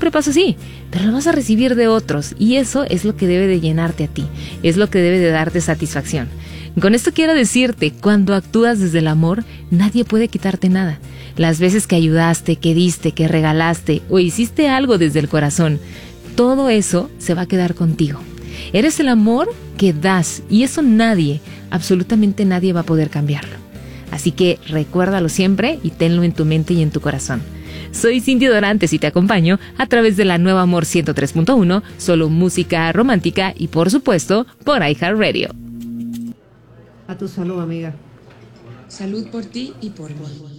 siempre pasa así, pero lo vas a recibir de otros y eso es lo que debe de llenarte a ti, es lo que debe de darte satisfacción. Con esto quiero decirte, cuando actúas desde el amor, nadie puede quitarte nada. Las veces que ayudaste, que diste, que regalaste o hiciste algo desde el corazón, todo eso se va a quedar contigo. Eres el amor que das y eso nadie, absolutamente nadie va a poder cambiarlo. Así que recuérdalo siempre y tenlo en tu mente y en tu corazón. Soy Cindy Dorantes y te acompaño a través de la Nueva Amor 103.1, solo música romántica y por supuesto por iHeartRadio. A tu salud, amiga. Salud por ti y por mí.